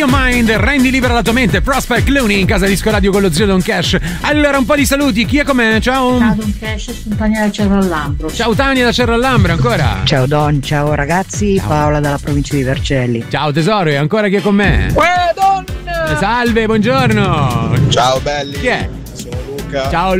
Your Mind, rendi libera la tua mente. Prospect Clooney in casa disco radio con lo zio Don Cash. Allora, un po' di saluti. Chi è con me? Ciao. Ciao Don Cash, sono Tania da Cerrallambro. Ciao Tania da Cerrallambro, ancora. Ciao Don, ciao ragazzi. Ciao. Paola dalla provincia di Vercelli. Ciao tesoro, e ancora chi è con me? Don! Salve, buongiorno. Ciao belli. Chi è? Sono Luca. Ciao